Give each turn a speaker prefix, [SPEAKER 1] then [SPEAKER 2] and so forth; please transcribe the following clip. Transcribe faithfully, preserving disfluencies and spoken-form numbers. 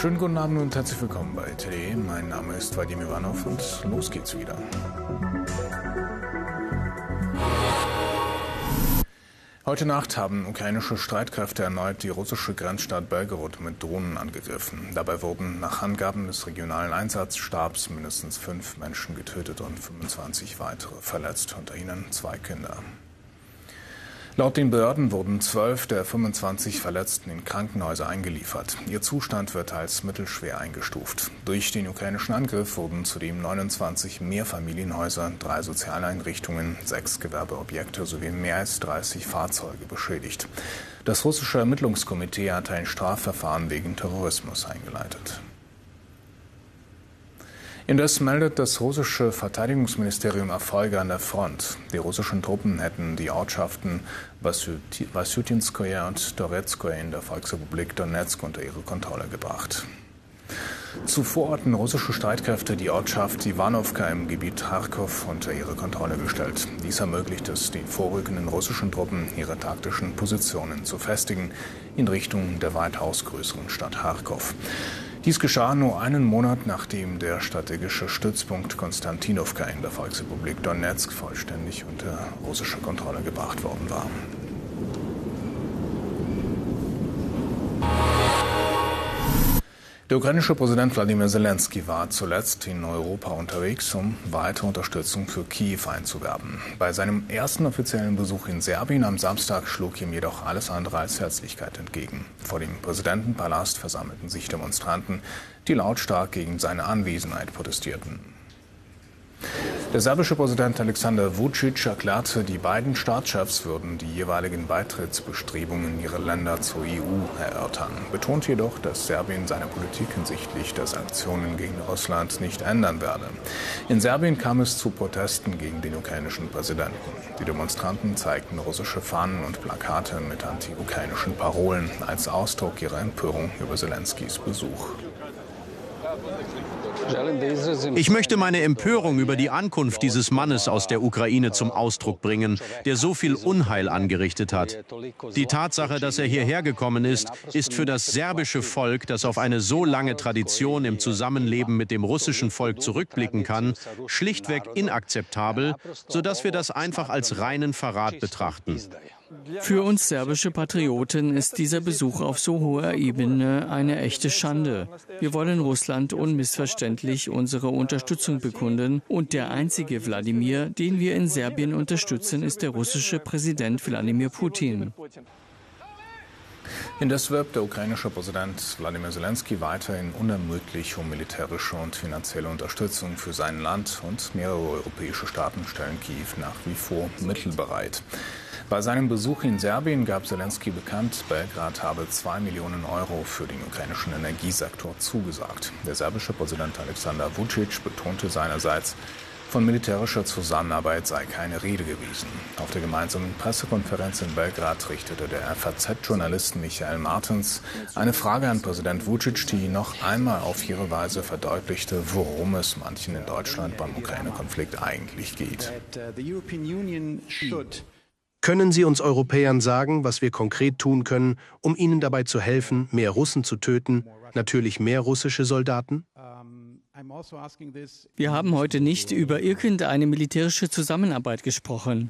[SPEAKER 1] Schönen guten Abend und herzlich willkommen bei T D E. Mein Name ist Vadim Ivanov und los geht's wieder. Heute Nacht haben ukrainische Streitkräfte erneut die russische Grenzstadt Belgorod mit Drohnen angegriffen. Dabei wurden nach Angaben des regionalen Einsatzstabs mindestens fünf Menschen getötet und fünfundzwanzig weitere verletzt, unter ihnen zwei Kinder. Laut den Behörden wurden zwölf der fünfundzwanzig Verletzten in Krankenhäuser eingeliefert. Ihr Zustand wird als mittelschwer eingestuft. Durch den ukrainischen Angriff wurden zudem neunundzwanzig Mehrfamilienhäuser, drei Sozialeinrichtungen, sechs Gewerbeobjekte sowie mehr als dreißig Fahrzeuge beschädigt. Das russische Ermittlungskomitee hat ein Strafverfahren wegen Terrorismus eingeleitet. Indes meldet das russische Verteidigungsministerium Erfolge an der Front. Die russischen Truppen hätten die Ortschaften Wasjutinskoje und Toretskoje in der Volksrepublik Donezk unter ihre Kontrolle gebracht. Zuvor hatten russische Streitkräfte die Ortschaft Iwanowka im Gebiet Charkow unter ihre Kontrolle gestellt. Dies ermöglicht es den vorrückenden russischen Truppen, ihre taktischen Positionen zu festigen in Richtung der weitaus größeren Stadt Charkow. Dies geschah nur einen Monat, nachdem der strategische Stützpunkt Konstantinowka in der Volksrepublik Donezk vollständig unter russische Kontrolle gebracht worden war. Der ukrainische Präsident Wladimir Zelensky war zuletzt in Europa unterwegs, um weitere Unterstützung für Kiew einzuwerben. Bei seinem ersten offiziellen Besuch in Serbien am Samstag schlug ihm jedoch alles andere als Herzlichkeit entgegen. Vor dem Präsidentenpalast versammelten sich Demonstranten, die lautstark gegen seine Anwesenheit protestierten. Der serbische Präsident Aleksandar Vučić erklärte, die beiden Staatschefs würden die jeweiligen Beitrittsbestrebungen ihrer Länder zur E U erörtern, betont jedoch, dass Serbien seine Politik hinsichtlich der Sanktionen gegen Russland nicht ändern werde. In Serbien kam es zu Protesten gegen den ukrainischen Präsidenten. Die Demonstranten zeigten russische Fahnen und Plakate mit anti-ukrainischen Parolen als Ausdruck ihrer Empörung über Zelenskys Besuch.
[SPEAKER 2] Ich möchte meine Empörung über die Ankunft dieses Mannes aus der Ukraine zum Ausdruck bringen, der so viel Unheil angerichtet hat. Die Tatsache, dass er hierher gekommen ist, ist für das serbische Volk, das auf eine so lange Tradition im Zusammenleben mit dem russischen Volk zurückblicken kann, schlichtweg inakzeptabel, sodass wir das einfach als reinen Verrat betrachten.
[SPEAKER 3] Für uns serbische Patrioten ist dieser Besuch auf so hoher Ebene eine echte Schande. Wir wollen Russland unmissverständlich unsere Unterstützung bekunden und der einzige Wladimir, den wir in Serbien unterstützen, ist der russische Präsident Wladimir Putin.
[SPEAKER 1] Indes wirbt der ukrainische Präsident Wladimir Zelensky weiterhin unermüdlich um militärische und finanzielle Unterstützung für sein Land und mehrere europäische Staaten stellen Kiew nach wie vor Mittel bereit. Bei seinem Besuch in Serbien gab Zelensky bekannt, Belgrad habe zwei Millionen Euro für den ukrainischen Energiesektor zugesagt. Der serbische Präsident Aleksandar Vučić betonte seinerseits, von militärischer Zusammenarbeit sei keine Rede gewesen. Auf der gemeinsamen Pressekonferenz in Belgrad richtete der F A Z-Journalist Michael Martens eine Frage an Präsident Vučić, die noch einmal auf ihre Weise verdeutlichte, worum es manchen in Deutschland beim Ukraine-Konflikt eigentlich geht.
[SPEAKER 4] Können Sie uns Europäern sagen, was wir konkret tun können, um Ihnen dabei zu helfen, mehr Russen zu töten, natürlich mehr russische Soldaten?
[SPEAKER 3] Wir haben heute nicht über irgendeine militärische Zusammenarbeit gesprochen.